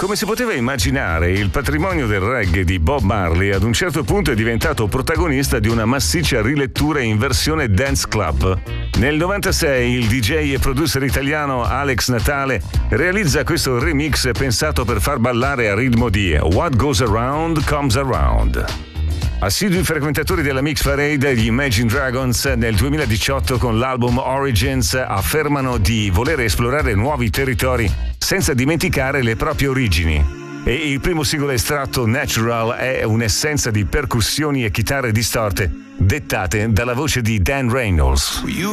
Come si poteva immaginare, il patrimonio del reggae di Bob Marley ad un certo punto è diventato protagonista di una massiccia rilettura in versione dance club. Nel 96 il DJ e producer italiano Alex Natale realizza questo remix pensato per far ballare a ritmo di What Goes Around Comes Around. Assidui frequentatori della Mix Parade, gli Imagine Dragons nel 2018 con l'album Origins affermano di voler esplorare nuovi territori senza dimenticare le proprie origini. E il primo singolo estratto, Natural, è un'essenza di percussioni e chitarre distorte dettate dalla voce di Dan Reynolds.